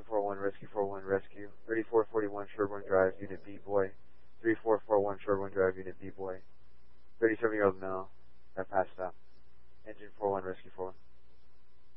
41, Rescue 41, Rescue. 3441 Sherborne Drive, Unit B, boy. 3441 Sherborne Drive, Unit B, boy. 37-year-old male that passed out. Engine 41, Rescue 4.